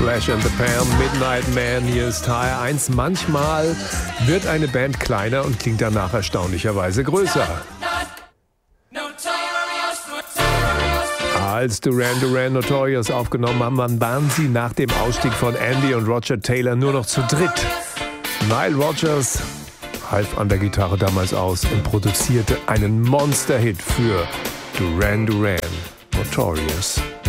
Flash and the Pan, Midnight Man, hier ist HR1. Manchmal wird eine Band kleiner und klingt danach erstaunlicherweise größer. Als Duran Duran Notorious aufgenommen haben, waren sie nach dem Ausstieg von Andy und Roger Taylor nur noch zu dritt. Nile Rodgers half an der Gitarre damals aus und produzierte einen Monster-Hit für Duran Duran Notorious.